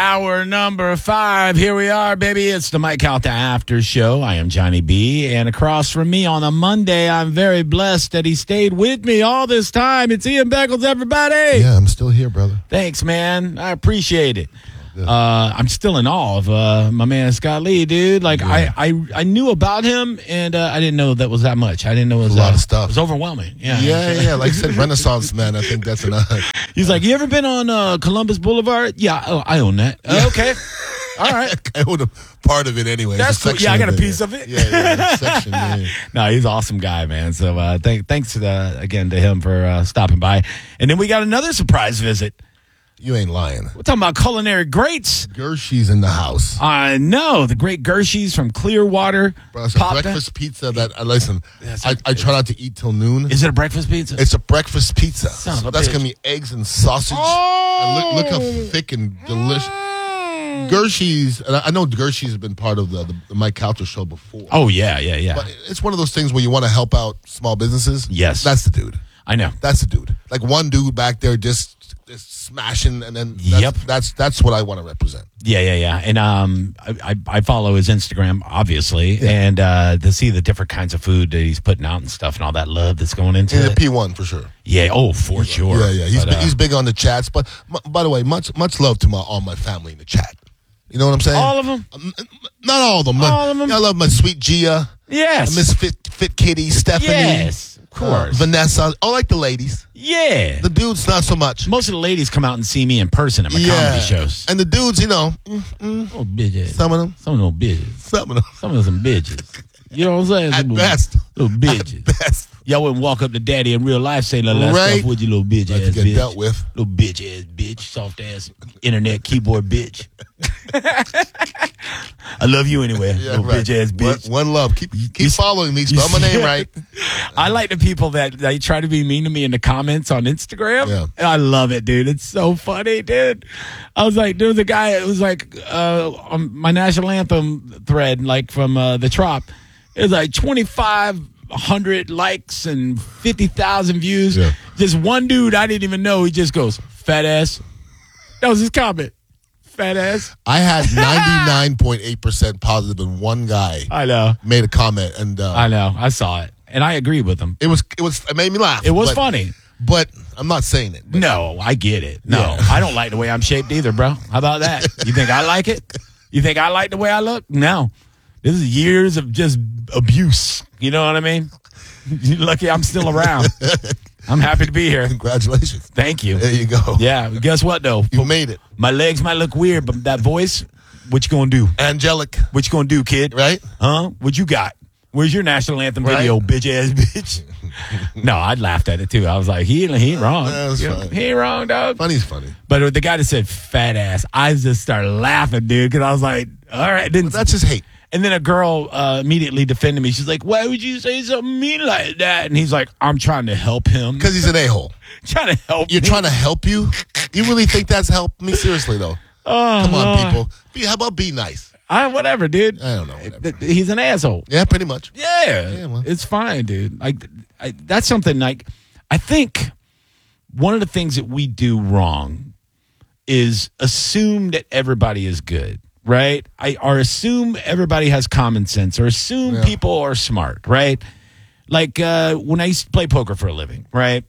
Hour number 5. Here we are, baby. It's the Mike Calta After Show. I am Johnny B. And across from me on a Monday, I'm very blessed that he stayed with me all this time. It's Ian Beckles, everybody. Yeah, I'm still here, brother. Thanks, man. I appreciate it. I'm still in awe of my man Scott Lee, dude. Like, yeah. I knew about him, and I didn't know that was that much. I didn't know it was a lot of stuff. It was overwhelming. Yeah. Like I said, Renaissance man. I think that's enough. He's like, you ever been on Columbus Boulevard? Yeah, I own that. Yeah. Okay. All right. I own a part of it anyway. That's cool. Yeah, I got a piece of it. Yeah, section. Yeah. No, he's an awesome guy, man. So thanks again to him for stopping by. And then we got another surprise visit. You ain't lying. We're talking about culinary greats. Gershie's in the house. I know. The great Gershie's from Clearwater. Bro, it's a breakfast pizza that, listen, I try not to eat till noon. Is it a breakfast pizza? It's a breakfast pizza. So that's going to be eggs and sausage. And look how thick and delicious. Gershie's, and I know Gershie's has been part of the Mike Calta show before. Oh, yeah. But it's one of those things where you want to help out small businesses. Yes. That's the dude. I know. That's the dude. Like one dude back there just smashing, and then that's what I want to represent. Yeah. And I follow his Instagram, obviously, and to see the different kinds of food that he's putting out and stuff and all that love that's going into it. The P1 for sure. Yeah, for sure. Yeah. He's big on the chats, but by the way, much love to all my family in the chat. You know what I'm saying? All of them? Not all of them. All of them? I love my sweet Gia. Yes. Miss Fit Kitty, Stephanie. Yes, of course. Vanessa. I like the ladies. Yeah. The dudes, not so much. Most of the ladies come out and see me in person at my comedy shows. And the dudes, little bitches. Some of them. Some of them bitches. Some of them bitches. You know what I'm saying? At best. Little bitches. At best. Y'all wouldn't walk up to daddy in real life saying that stuff with you, little bitch ass get bitch. Dealt with. Little bitch ass bitch. Soft ass internet keyboard bitch. I love you anyway, little bitch ass bitch. One love. Keep following me. Spell my name right. I like the people that they try to be mean to me in the comments on Instagram. Yeah. And I love it, dude. It's so funny, dude. I was like, there was a guy that was like on my national anthem thread, like from the Trop. It was like 2,500 likes and 50,000 views. Yeah. Just one dude I didn't even know. He just goes, fat ass. That was his comment. Fat ass. I had 99.8% positive, and one guy made a comment, and I know. I saw it, and I agree with him. It made me laugh. It was funny. But I'm not saying it. No, I get it. No, I don't like the way I'm shaped either, bro. How about that? You think I like it? You think I like the way I look? No. This is years of just abuse. You know what I mean? You're lucky I'm still around. I'm happy to be here. Congratulations. Thank you. There you go. Yeah, guess what, though? You made it. My legs might look weird, but that voice, what you gonna do? Angelic. What you gonna do, kid? Right? Huh? What you got? Where's your national anthem video, bitch-ass bitch? No, I laughed at it, too. I was like, he ain't wrong. That's funny. He ain't wrong, dog. Funny's funny. But the guy that said fat ass, I just started laughing, dude, because I was like, all right. That's just hate. And then a girl immediately defended me. She's like, why would you say something mean like that? And he's like, I'm trying to help him. Because he's an a-hole. Trying to help You're trying to help you? You really think that's help me? Seriously, though. Oh, come on, people. How about be nice? Whatever, dude. I don't know. Whatever. He's an asshole. Yeah, pretty much. Yeah. Well. It's fine, dude. Like, that's something like, I think one of the things that we do wrong is assume that everybody is good. Right? Or assume everybody has common sense, or assume people are smart, right? Like when I used to play poker for a living, right?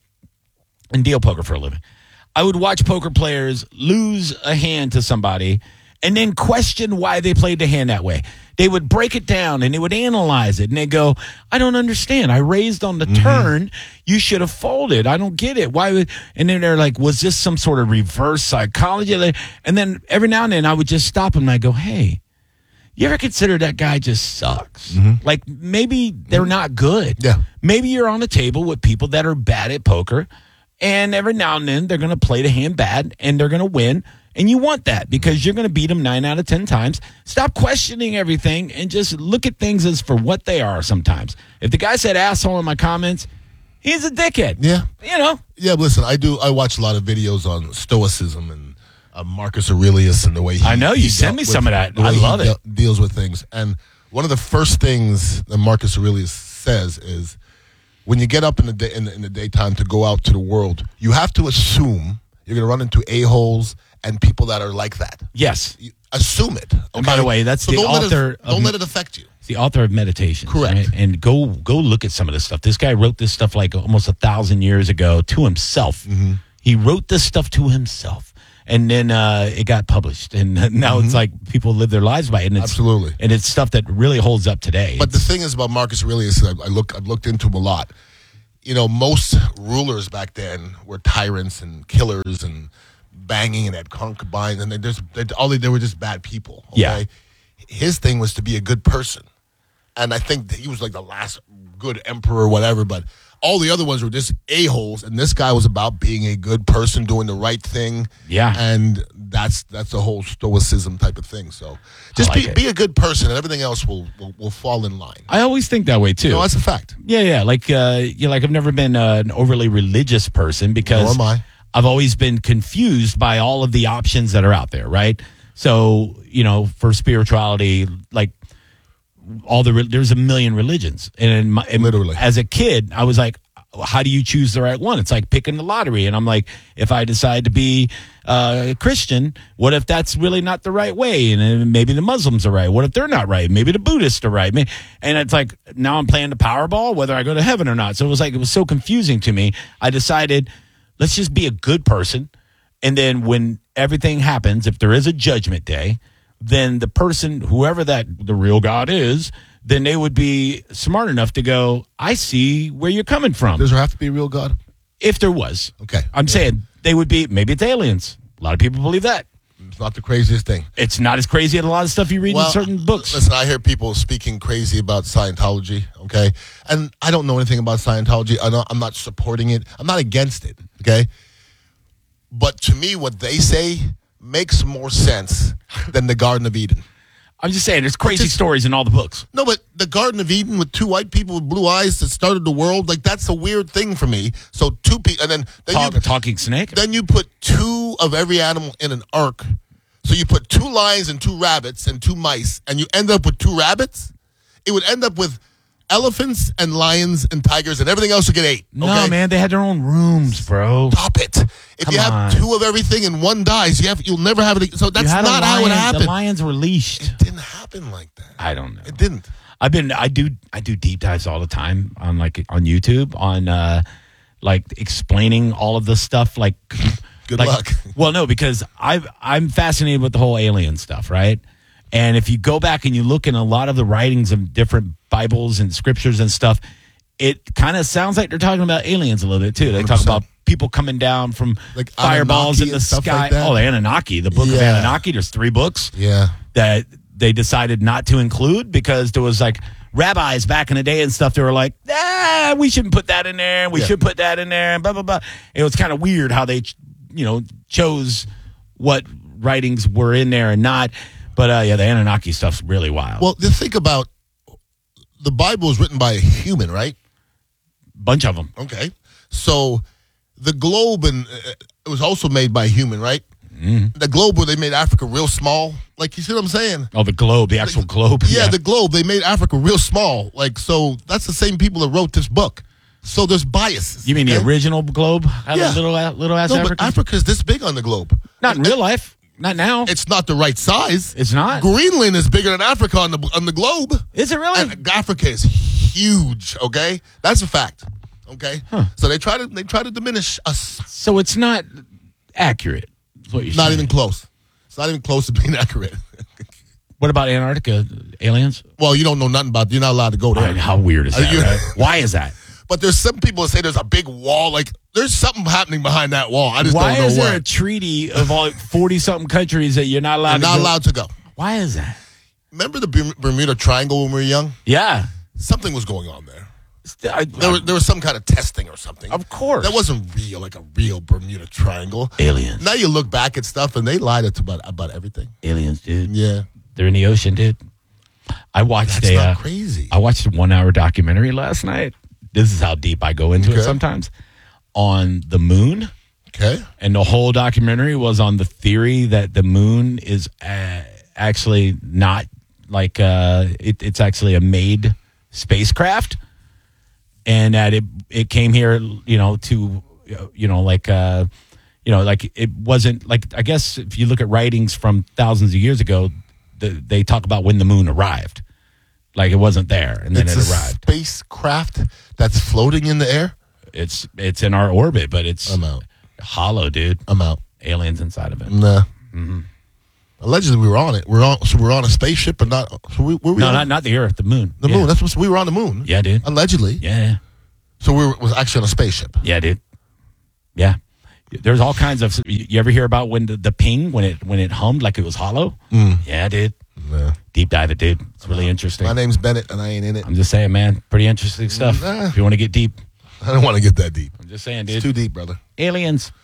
And deal poker for a living. I would watch poker players lose a hand to somebody and then question why they played the hand that way. They would break it down and they would analyze it and they go, I don't understand. I raised on the turn. You should have folded. I don't get it. Why would? And then they're like, was this some sort of reverse psychology? And then every now and then I would just stop them and I go, hey, you ever consider that guy just sucks? Like maybe they're not good. Yeah. Maybe you're on a table with people that are bad at poker and every now and then they're going to play the hand bad and they're going to win. And you want that because you're going to beat them 9 out of 10 times. Stop questioning everything and just look at things as for what they are sometimes. If the guy said asshole in my comments, he's a dickhead. Yeah. You know? Yeah, listen, I watch a lot of videos on stoicism and Marcus Aurelius and the way he... I know, you sent me some of that. I love it. Deals with things. And one of the first things that Marcus Aurelius says is when you get up in the daytime to go out to the world, you have to assume you're going to run into a-holes, and people that are like that. Yes. You assume it. Okay? And by the way, that's the author. Don't let it affect you. The author of Meditations. Correct. Right? And go look at some of this stuff. This guy wrote this stuff like almost 1,000 years ago to himself. Mm-hmm. He wrote this stuff to himself. And then it got published. And now it's like people live their lives by it. And it's, Absolutely. And it's stuff that really holds up today. But the thing is about Marcus Aurelius, I've looked into him a lot. You know, most rulers back then were tyrants and killers and banging and had concubines, and they were just bad people. Okay? Yeah. His thing was to be a good person. And I think that he was like the last good emperor or whatever, but all the other ones were just a-holes, and this guy was about being a good person, doing the right thing. Yeah. And that's the whole stoicism type of thing. So just be a good person, and everything else will fall in line. I always think that way, too. No, that's a fact. Yeah. Like, I've never been an overly religious person because Nor am I. I've always been confused by all of the options that are out there, right? So, for spirituality, like, there's a million religions, and Literally, as a kid, I was like, how do you choose the right one? It's like picking the lottery. And I'm like, if I decide to be Christian, what if that's really not the right way? And then maybe the Muslims are right. What if they're not right? Maybe the Buddhists are right. And it's like, now I'm playing the Powerball, whether I go to heaven or not. So it was so confusing to me. I decided, let's just be a good person. And then when everything happens, if there is a judgment day, then the person, whoever the real God is, then they would be smart enough to go, I see where you're coming from. Does there have to be a real God? If there was. Okay. I'm saying they would be, maybe it's aliens. A lot of people believe that. It's not the craziest thing. It's not as crazy as a lot of stuff you read in certain books. Listen, I hear people speaking crazy about Scientology, okay? And I don't know anything about Scientology. I'm not supporting it. I'm not against it, okay? But to me, what they say makes more sense than the Garden of Eden. I'm just saying, there's crazy stories in all the books. No, but the Garden of Eden with two white people with blue eyes that started the world, like that's a weird thing for me. So two people, and then talking snake. Then you put two of every animal in an ark. So you put 2 lions and 2 rabbits and 2 mice, and you end up with 2 rabbits. It would end up with elephants and lions and tigers, and everything else would get 8. Okay? No, man, they had their own rooms, bro. Stop it. If you have 2 of everything and 1 dies, you'll never have it. So that's not how it happened. The lions were leashed. It didn't happen like that. I don't know. It didn't. I do deep dives all the time on YouTube on explaining all of this stuff. Like, good luck. Well, no, because I'm fascinated with the whole alien stuff, right? And if you go back and you look in a lot of the writings of different Bibles and scriptures and stuff, it kind of sounds like they're talking about aliens a little bit too. They 100%. talk about people coming down from like fireballs in the sky. sky. Like that. Oh, the Anunnaki, the book of Anunnaki. There's 3 books. Yeah. That they decided not to include because there was like rabbis back in the day and stuff. They were like, we shouldn't put that in there. We should put that in there. And blah blah blah. It was kind of weird how they, chose what writings were in there and not. But the Anunnaki stuff's really wild. Well, think about the Bible is written by a human, right? Bunch of them. Okay, so the globe and it was also made by a human, right? Mm-hmm. The globe where they made Africa real small, like you see what I'm saying? Oh, the globe, the actual globe. Yeah, the globe. They made Africa real small, so that's the same people that wrote this book. So there's biases. You mean the original globe? Yeah, little ass no, Africa. But Africa's this big on the globe. Not in real life. Not now. It's not the right size. It's not. Greenland is bigger than Africa on the globe. Is it really? And Africa is huge. Okay, that's a fact. Okay, so they try to diminish us. So it's not accurate. Is what you're not saying. Even close. It's not even close to being accurate. What about Antarctica aliens? Well, you don't know nothing about. You're not allowed to go there. How weird is that? Right? Why is that? But there's some people that say there's a big wall. Like there's something happening behind that wall. I just Why don't know is there what. a treaty of all 40-something countries that you're not allowed? You're not allowed to go. Why is that? Remember the Bermuda Triangle when we were young? Yeah, something was going on there. There was some kind of testing or something. Of course, that wasn't real, like a real Bermuda Triangle. Aliens. Now you look back at stuff and they lied about everything. Aliens, dude. Yeah, they're in the ocean, dude. I watched not crazy. I watched a 1-hour documentary last night. This is how deep I go into it sometimes. On the moon. Okay. And the whole documentary was on the theory that the moon is actually not like it's actually a made spacecraft, and that it came here, to like it wasn't like, I guess if you look at writings from thousands of years ago, they talk about when the moon arrived. Like it wasn't there, and then it arrived. Spacecraft that's floating in the air? It's in our orbit, but it's I'm out. hollow, dude. I'm out. Aliens inside of it. Nah. Allegedly, we were on it. We're on a spaceship, but not. So were we No, on? not the Earth, the moon. The moon. That's what we were on the moon. Yeah, dude. Allegedly. Yeah. So was actually on a spaceship. Yeah, dude. Yeah. There's all kinds of. You ever hear about when the ping when it hummed like it was hollow? Yeah, dude. Yeah. Deep dive it, dude. It's really interesting. My name's Bennett, and I ain't in it. I'm just saying, man. Pretty interesting stuff. If you want to get deep, I don't want to get that deep. I'm just saying, dude. It's too deep, brother. Aliens.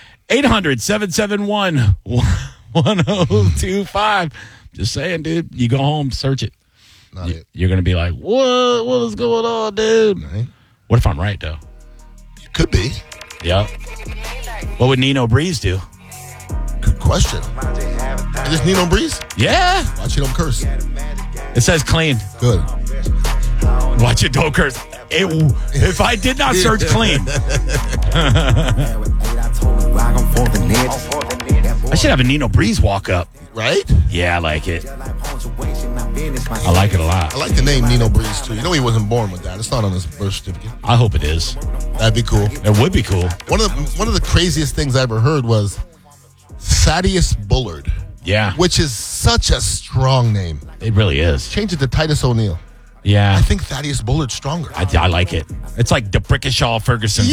800-771-1025. Just saying, dude. You go home, search it. Not it. You're gonna be like, what is going on, dude? Right? What if I'm right though? Could be. Yep. What would Nino Breeze do? Good question. Is this Nino Breeze? Yeah. Watch you don't curse. It says clean. Good. Watch it, don't curse. If I did not search clean, I should have a Nino Breeze walk up. Right? Yeah, I like it. I like it a lot. I like the name Nino Breeze, too. You know he wasn't born with that. It's not on his birth certificate. I hope it is. That'd be cool. It would be cool. One of the craziest things I ever heard was Thaddeus Bullard. Yeah. Which is such a strong name. It really is. Change it to Titus O'Neil. Yeah. I think Thaddeus Bullard's stronger. I like it. It's like DeBrickashaw Ferguson.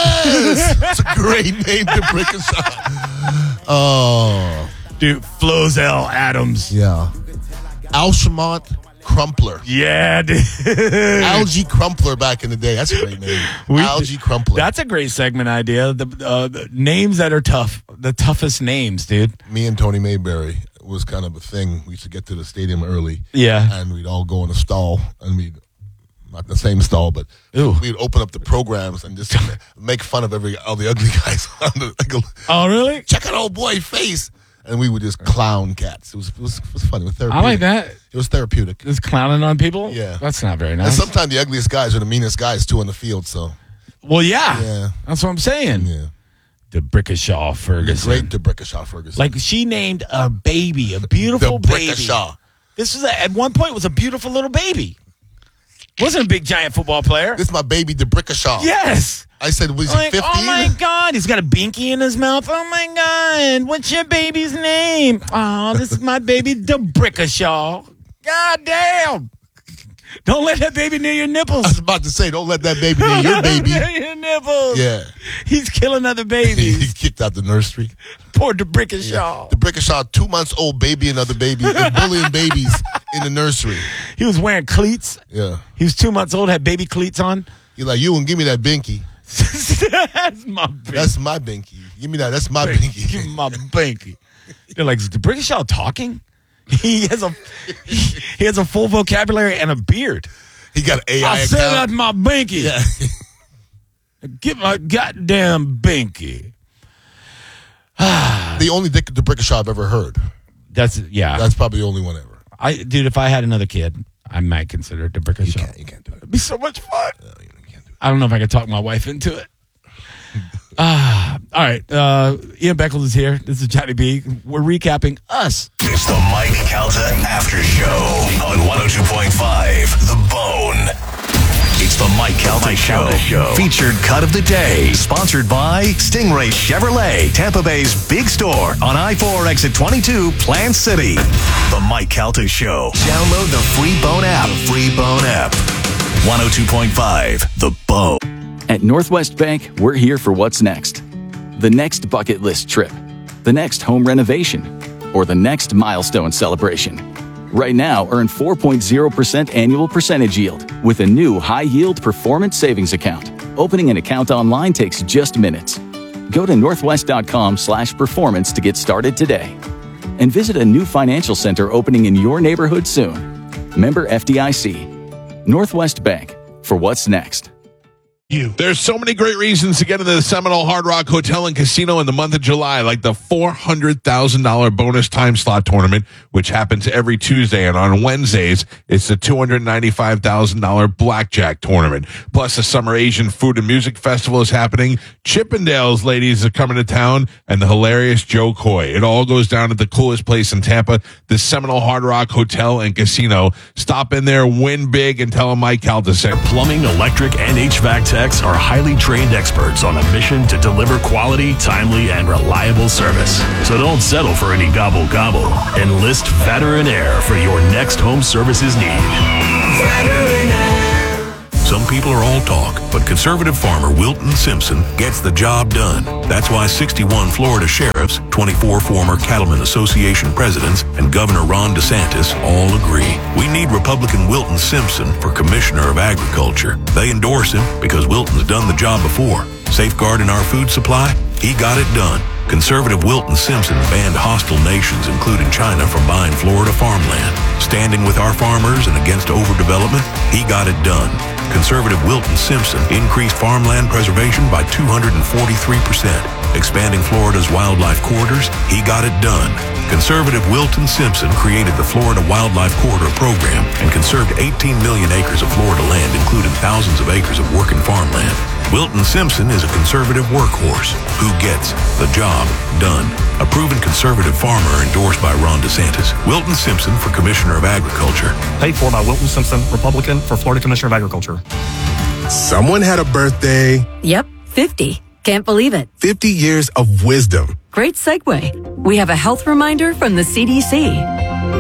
Yes! That's a great name, DeBrickashaw. Oh. Dude, Flozell Adams. Yeah. Alshamont Crumpler. Yeah, dude. Algie Crumpler back in the day. That's a great name. Algie Crumpler. That's a great segment idea. The names that are tough. The toughest names, dude. Me and Tony Mayberry was kind of a thing. We used to get to the stadium early. Yeah. And we'd all go in a stall, and not the same stall, but we'd open up the programs and just make fun of all the ugly guys. Oh, really? Check out old boy face. And we would just clown cats. It was funny. It was therapeutic. I like that. It was therapeutic. Just clowning on people? Yeah. That's not very nice. And sometimes the ugliest guys are the meanest guys, too, on the field, so. Well, yeah. Yeah. That's what I'm saying. Yeah. DeBrickashaw Ferguson. Great DeBrickashaw Ferguson. Like, she named a baby, a beautiful baby. DeBrickashaw. This was, at one point, was a beautiful little baby. Wasn't a big, giant football player. This is my baby DeBrickashaw. Yes. I said, was he 15? Oh, my God. He's got a binky in his mouth. Oh, my God. What's your baby's name? Oh, this is my baby, DeBrickashaw. God damn. Don't let that baby near your nipples. I was about to say, don't let that baby near your baby. Near your nipples. Yeah. He's killing other babies. He kicked out the nursery. Poor DeBrickashaw. DeBrickashaw, 2 months old baby, another baby, and bullying babies in the nursery. He was wearing cleats. Yeah. He was 2 months old, had baby cleats on. He's like, you and give me that binky. That's my binky. That's my binky. Give me that. That's my binky. Give me my binky. They're like, is DeBrickashaw talking? He has a full vocabulary and a beard. He got an AI I account. said that's my binky. Yeah. Get my goddamn binky. The only Dick DeBrickashaw I've ever heard. That's probably the only one ever. Dude, if I had another kid, I might consider DeBrickashaw. You can't do it. It'd be so much fun. No, you can't do it. I don't know if I could talk my wife into it. All right. Ian Beckles is here. This is Johnny B. We're recapping us. It's the Mike Calta After Show on 102.5 The Bone. It's the Mike Calta Show. Featured cut of the day. Sponsored by Stingray Chevrolet, Tampa Bay's big store on I-4 exit 22, Plant City. The Mike Calta Show. Download the free Bone app. 102.5 The Bone. At Northwest Bank, we're here for what's next. The next bucket list trip, the next home renovation, or the next milestone celebration. Right now, earn 4.0% annual percentage yield with a new high-yield performance savings account. Opening an account online takes just minutes. Go to northwest.com/performance to get started today. And visit a new financial center opening in your neighborhood soon. Member FDIC. Northwest Bank, for what's next. There's so many great reasons to get into the Seminole Hard Rock Hotel and Casino in the month of July, like the $400,000 bonus time slot tournament, which happens every Tuesday. And on Wednesdays, it's the $295,000 blackjack tournament. Plus, the Summer Asian Food and Music Festival is happening. Chippendales ladies are coming to town, and the hilarious Joe Coy. It all goes down at the coolest place in Tampa, the Seminole Hard Rock Hotel and Casino. Stop in there, win big, and tell them Mike Calta sent. Plumbing, electric, and HVAC techs are highly trained experts on a mission to deliver quality, timely, and reliable service. So don't settle for any gobble-gobble. Enlist Veteran Air for your next home services need. Veteran Air. Some people are all talk, but conservative farmer Wilton Simpson gets the job done. That's why 61 Florida sheriffs, 24 former Cattlemen Association presidents, and Governor Ron DeSantis all agree. We need Republican Wilton Simpson for Commissioner of Agriculture. They endorse him because Wilton's done the job before. Safeguarding our food supply? He got it done. Conservative Wilton Simpson banned hostile nations, including China, from buying Florida farmland. Standing with our farmers and against overdevelopment? He got it done. Conservative Wilton Simpson increased farmland preservation by 243%. Expanding Florida's wildlife corridors? He got it done. Conservative Wilton Simpson created the Florida Wildlife Corridor Program and conserved 18 million acres of Florida land, including thousands of acres of working farmland. Wilton Simpson is a conservative workhorse who gets the job done. A proven conservative farmer endorsed by Ron DeSantis. Wilton Simpson for Commissioner of Agriculture. Paid for by Wilton Simpson, Republican, for Florida Commissioner of Agriculture. Someone had a birthday. Yep, 50. Can't believe it. 50 years of wisdom. Great segue. We have a health reminder from the CDC.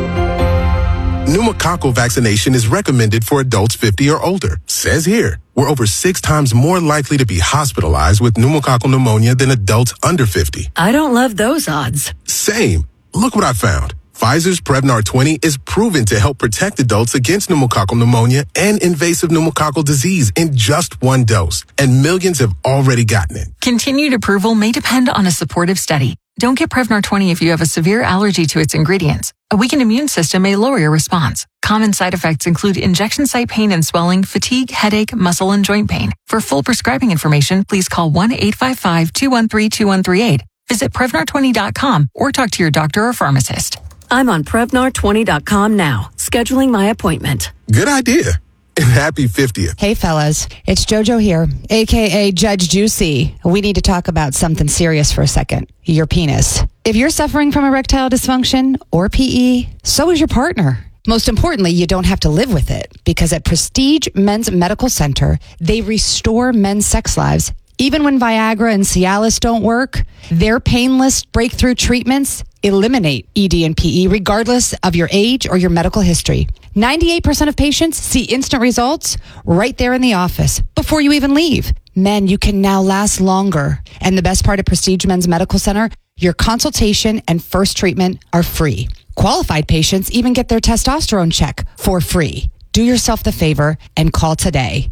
Pneumococcal vaccination is recommended for adults 50 or older. Says here, we're over 6 times more likely to be hospitalized with pneumococcal pneumonia than adults under 50. I don't love those odds. Same. Look what I found. Pfizer's Prevnar 20 is proven to help protect adults against pneumococcal pneumonia and invasive pneumococcal disease in just 1 dose. And millions have already gotten it. Continued approval may depend on a supportive study. Don't get Prevnar 20 if you have a severe allergy to its ingredients. A weakened immune system may lower your response. Common side effects include injection site pain and swelling, fatigue, headache, muscle, and joint pain. For full prescribing information, please call 1-855-213-2138. Visit Prevnar20.com or talk to your doctor or pharmacist. I'm on Prevnar20.com now, scheduling my appointment. Good idea. And happy 50th. Hey, fellas. It's JoJo here, a.k.a. Judge Juicy. We need to talk about something serious for a second. Your penis. If you're suffering from erectile dysfunction or PE, so is your partner. Most importantly, you don't have to live with it, because at Prestige Men's Medical Center, they restore men's sex lives. Even when Viagra and Cialis don't work, their painless breakthrough treatments eliminate ED and PE regardless of your age or your medical history. 98% of patients see instant results right there in the office before you even leave. Men, you can now last longer. And the best part of Prestige Men's Medical Center, your consultation and first treatment are free. Qualified patients even get their testosterone check for free. Do yourself the favor and call today.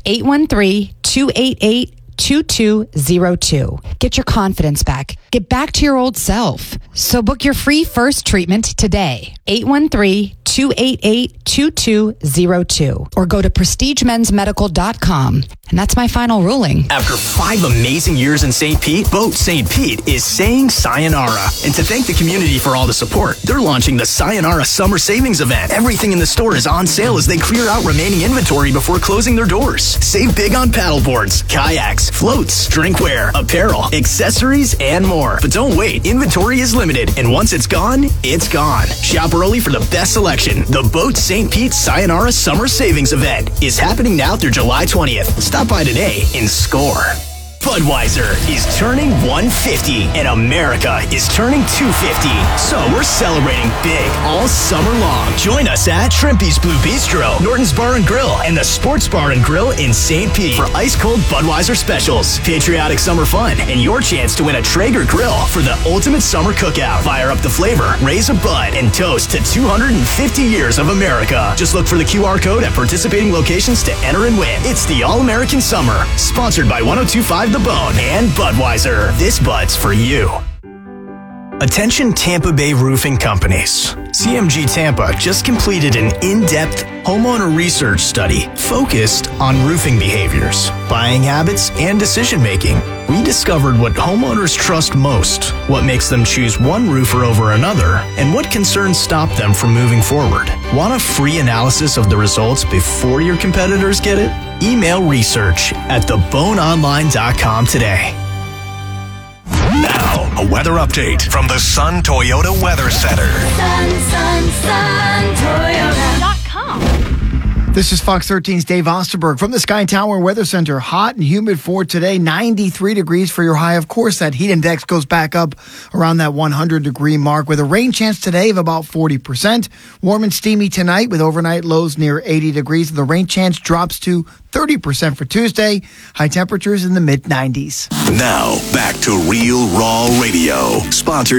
813-288-2202. Get your confidence back. Get back to your old self. So book your free first treatment today. 813-288-2202. Or go to prestigemensmedical.com. And that's my final ruling. After 5 amazing years in St. Pete, Boat St. Pete is saying sayonara. And to thank the community for all the support, they're launching the Sayonara Summer Savings Event. Everything in the store is on sale as they clear out remaining inventory before closing their doors. Save big on paddleboards, kayaks, floats, drinkware, apparel, accessories, and more. But don't wait. Inventory is limited. And once it's gone, it's gone. Shop early for the best selection. The Boat St. Pete Sayonara Summer Savings Event is happening now through July 20th. Stop by today and score. Budweiser is turning 150 and America is turning 250. So we're celebrating big all summer long. Join us at Shrimpy's Blue Bistro, Norton's Bar and Grill, and the Sports Bar and Grill in St. Pete for ice-cold Budweiser specials, patriotic summer fun, and your chance to win a Traeger grill for the ultimate summer cookout. Fire up the flavor, raise a bud, and toast to 250 years of America. Just look for the QR code at participating locations to enter and win. It's the All-American Summer, sponsored by 102.5 The Bone and Budweiser. This Bud's for you. Attention Tampa Bay roofing companies. CMG Tampa just completed an in-depth homeowner research study focused on roofing behaviors, buying habits, and decision-making. We discovered what homeowners trust most, what makes them choose one roofer over another, and what concerns stop them from moving forward. Want a free analysis of the results before your competitors get it? Email research@theboneonline.com today. Now, a weather update from the Sun Toyota Weather Center. Toyota.com. This is Fox 13's Dave Osterberg from the Sky Tower Weather Center. Hot and humid for today, 93 degrees for your high. Of course, that heat index goes back up around that 100-degree mark with a rain chance today of about 40%. Warm and steamy tonight with overnight lows near 80 degrees. The rain chance drops to 30% for Tuesday. High temperatures in the mid-90s. Now, back to Real Raw Radio, sponsored